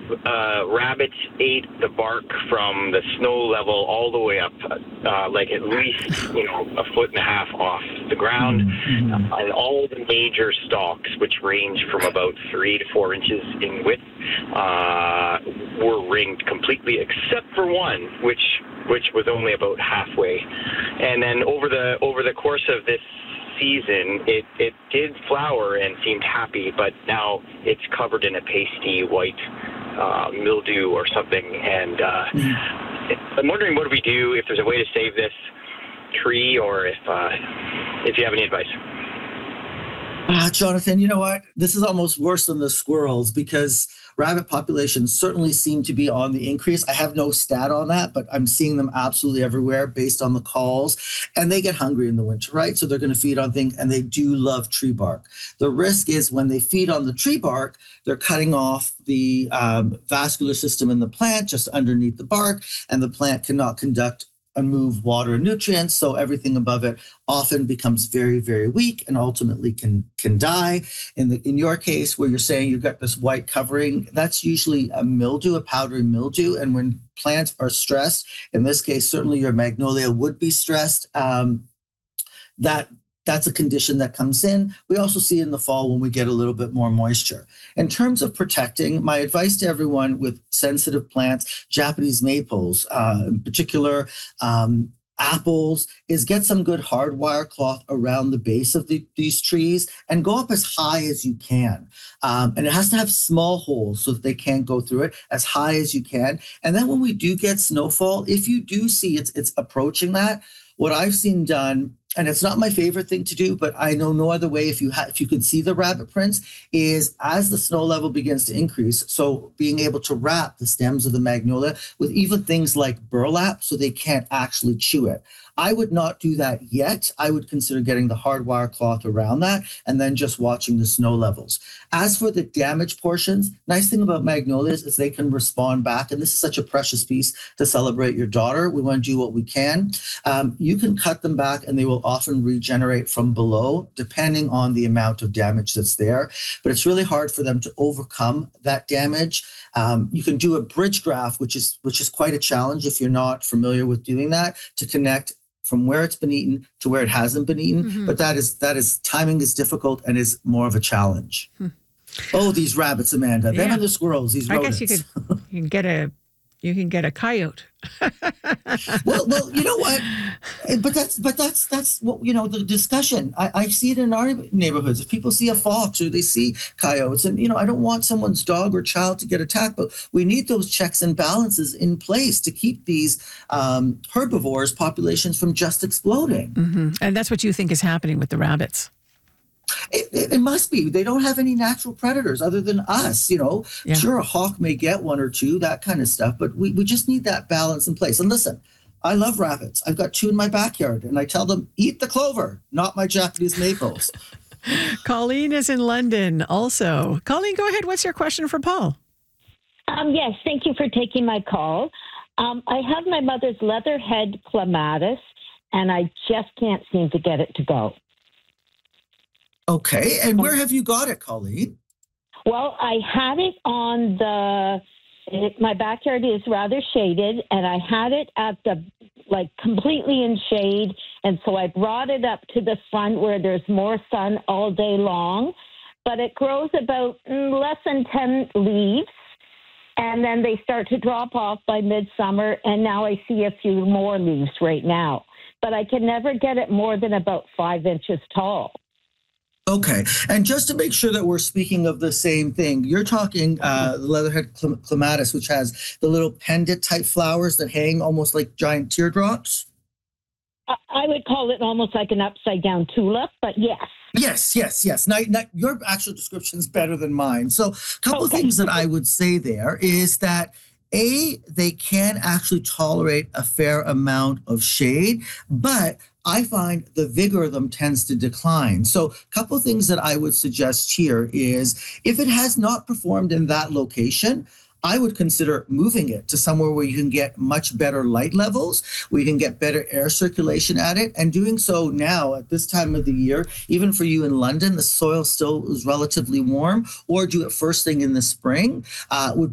rabbits ate the bark from the snow level all the way up, like at least, a foot and a half off the ground. And all the major stalks, which range from about 3 to 4 inches in width, were ringed completely, except for one, which was only about halfway. And then over the course of this season, it did flower and seemed happy, but now it's covered in a pasty white mildew or something. And I'm wondering, what do we do, if there's a way to save this tree, or if you have any advice? Jonathan, you know what? This is almost worse than the squirrels, because rabbit populations certainly seem to be on the increase. I have no stat on that, but I'm seeing them absolutely everywhere based on the calls. And they get hungry in the winter, right? So they're going to feed on things, and they do love tree bark. The risk is when they feed on the tree bark, they're cutting off the vascular system in the plant just underneath the bark, and the plant cannot conduct and move water and nutrients, so everything above it often becomes very, very weak and ultimately can die. In your case, where you're saying you've got this white covering, that's usually a mildew, a powdery mildew. And when plants are stressed, in this case, certainly your magnolia would be stressed. That's a condition that comes in. We also see in the fall when we get a little bit more moisture. In terms of protecting, my advice to everyone with sensitive plants, Japanese maples, in particular, apples, is get some good hardwire cloth around the base of these trees and go up as high as you can. And it has to have small holes so that they can't go through it, as high as you can. And then when we do get snowfall, if you do see it's approaching that, what I've seen done, and it's not my favorite thing to do, but I know no other way, if you can see the rabbit prints, is as the snow level begins to increase, so being able to wrap the stems of the magnolia with even things like burlap so they can't actually chew it. I would not do that yet. I would consider getting the hardwire cloth around that and then just watching the snow levels. As for the damaged portions, nice thing about magnolias is they can respond back. And this is such a precious piece to celebrate your daughter. We want to do what we can. You can cut them back and they will often regenerate from below, depending on the amount of damage that's there. But it's really hard for them to overcome that damage. You can do a bridge graft, which is quite a challenge if you're not familiar with doing that, to connect from where it's been eaten to where it hasn't been eaten. But that is timing is difficult and is more of a challenge. Oh, these rabbits, Amanda. Them and the squirrels, these rodents. I guess you can get a coyote. well, you know what? But that's what, the discussion. I see it in our neighborhoods. If people see a fox or they see coyotes, and I don't want someone's dog or child to get attacked, but we need those checks and balances in place to keep these herbivores populations from just exploding. And that's what you think is happening with the rabbits. It must be. They don't have any natural predators other than us, Yeah. Sure, a hawk may get one or two, that kind of stuff, but we just need that balance in place. And listen, I love rabbits. I've got 2 in my backyard, and I tell them, eat the clover, not my Japanese maples. Colleen is in London also. Colleen, go ahead. What's your question for Paul? Yes, thank you for taking my call. I have my mother's leatherhead clematis, and I just can't seem to get it to go. Okay, and where have you got it, Colleen? Well, I had it on my backyard is rather shaded, and I had it at completely in shade, and so I brought it up to the front where there's more sun all day long, but it grows about less than 10 leaves, and then they start to drop off by midsummer, and now I see a few more leaves right now, but I can never get it more than about 5 inches tall. Okay, and just to make sure that we're speaking of the same thing, you're talking the leatherhead clematis, which has the little pendant type flowers that hang almost like giant teardrops? I would call it almost like an upside down tulip, but yes. Yes. Now, your actual description is better than mine. So a couple of things that I would say there is that they can actually tolerate a fair amount of shade, but I find the vigor of them tends to decline. So a couple of things that I would suggest here is if it has not performed in that location, I would consider moving it to somewhere where you can get much better light levels, where you can get better air circulation at it. And doing so now at this time of the year, even for you in London, the soil still is relatively warm, or do it first thing in the spring would be